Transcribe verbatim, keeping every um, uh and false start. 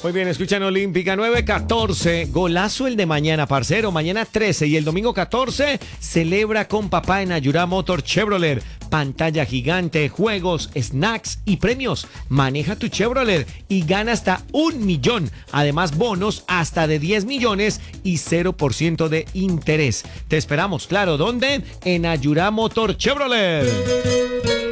Muy bien, escuchan Olímpica nueve catorce. Golazo el de mañana, parcero. Mañana trece y el domingo catorce celebra con papá en Ayurá Motor Chevrolet. Pantalla gigante, juegos, snacks y premios. Maneja tu Chevrolet y gana hasta un millón. Además, bonos hasta de diez millones y cero por ciento de interés. Te esperamos, claro, ¿dónde? En Ayurá Motor Chevrolet.